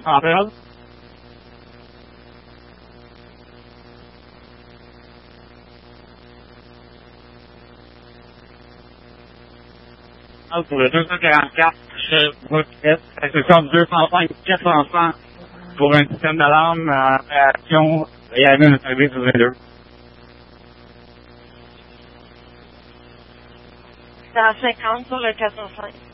Appel. Pour le 244, route est, c'est comme 205 400 pour un système d'alarme en réaction et à un service sur les deux. C'est à 50 sur le 405.